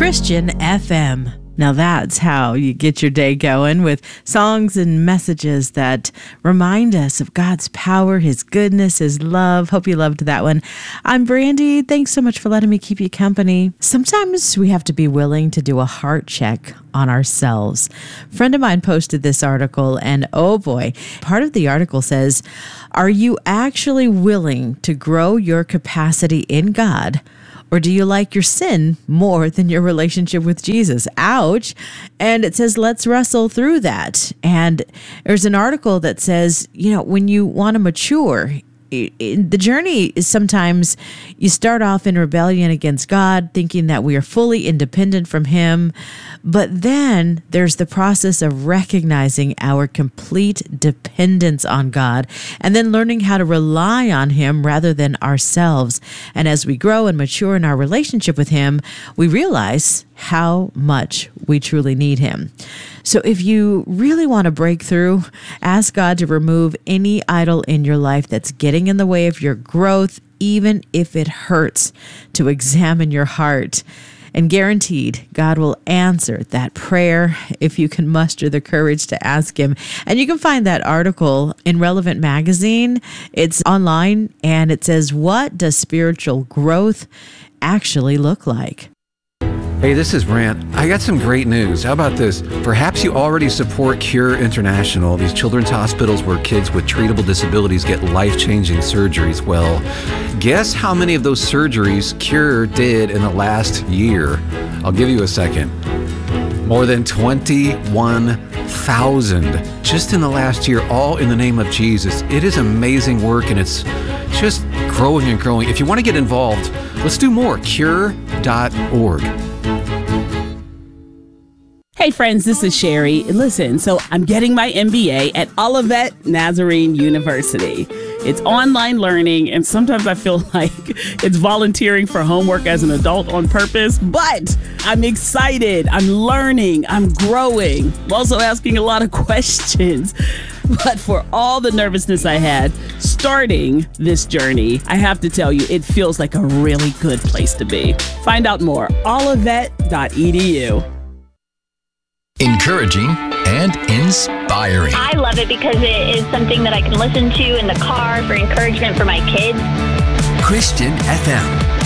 Christian FM. Now that's how you get your day going, with songs and messages that remind us of God's power, His goodness, His love. Hope you loved that one. I'm Brandy. Thanks so much for letting me keep you company. Sometimes we have to be willing to do a heart check on ourselves. A friend of mine posted this article, and oh boy, part of the article says, are you actually willing to grow your capacity in God? Or do you like your sin more than your relationship with Jesus? Ouch. And it says, let's wrestle through that. And there's an article that says, when you want to mature, the journey is sometimes you start off in rebellion against God, thinking that we are fully independent from Him. But then there's the process of recognizing our complete dependence on God and then learning how to rely on Him rather than ourselves. And as we grow and mature in our relationship with Him, we realize how much we truly need Him. So if you really want to break through, ask God to remove any idol in your life that's getting in the way of your growth, even if it hurts to examine your heart. And guaranteed, God will answer that prayer if you can muster the courage to ask Him. And you can find that article in Relevant Magazine. It's online, and it says, what does spiritual growth actually look like? Hey, this is Brant. I got some great news. How about this? Perhaps you already support Cure International, these children's hospitals where kids with treatable disabilities get life-changing surgeries. Well, guess how many of those surgeries Cure did in the last year? I'll give you a second. More than 21,000 just in the last year, all in the name of Jesus. It is amazing work, and it's just growing and growing. If you want to get involved, let's do more. Cure.org. Hey friends, this is Sherry. Listen, so I'm getting my MBA at Olivet Nazarene University. It's online learning, and sometimes I feel like it's volunteering for homework as an adult on purpose, but I'm excited. I'm learning. I'm growing. I'm also asking a lot of questions. But for all the nervousness I had starting this journey, I have to tell you, it feels like a really good place to be. Find out more, olivet.edu. Encouraging and inspiring. I love it because it is something that I can listen to in the car for encouragement for my kids. Christian FM.